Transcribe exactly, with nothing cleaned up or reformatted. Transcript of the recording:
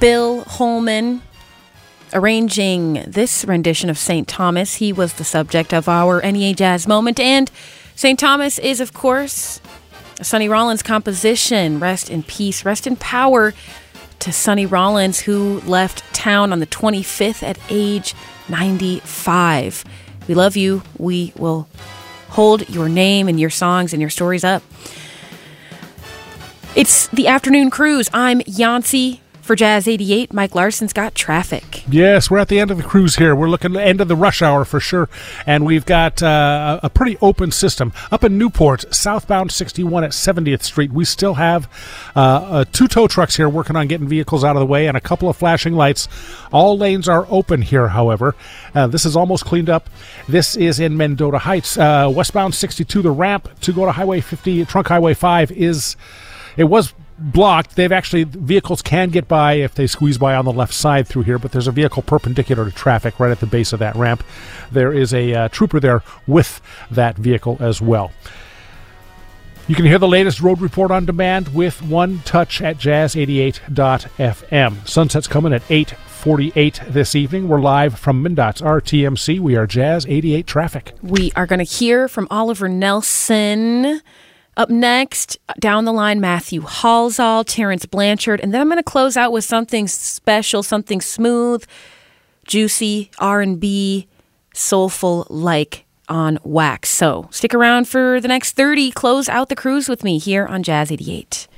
Bill Holman arranging this rendition of Saint Thomas. He was the subject of our N E A Jazz Moment. And Saint Thomas is, of course, Sonny Rollins' composition. Rest in peace, rest in power to Sonny Rollins, who left town on the twenty-fifth at age ninety-five. We love you. We will hold your name and your songs and your stories up. It's the afternoon cruise. I'm Yancey. For Jazz eighty-eight, Mike Larson's got traffic. Yes, we're at the end of the cruise here. We're looking at the end of the rush hour for sure. And we've got uh, a pretty open system. Up in Newport, southbound sixty-one at seventieth Street, we still have uh, uh, two tow trucks here working on getting vehicles out of the way and a couple of flashing lights. All lanes are open here, however. Uh, this is almost cleaned up. This is in Mendota Heights. Uh, westbound sixty-two, the ramp to go to Highway fifty, Trunk Highway five is... It was blocked. They've actually, vehicles can get by if they squeeze by on the left side through here, but there's a vehicle perpendicular to traffic right at the base of that ramp. There is a uh, trooper there with that vehicle as well. You can hear the latest road report on demand with One Touch at jazz eighty-eight dot f m. Sunset's coming at eight forty-eight this evening. We're live from MnDOT's R T M C. We are Jazz eighty-eight Traffic. We are going to hear from Oliver Nelson. Up next, down the line, Matthew Halsall, Terrence Blanchard, and then I'm going to close out with something special, something smooth, juicy, R and B, soulful, like on wax. So stick around for the next thirty. Close out the cruise with me here on Jazz eighty-eight.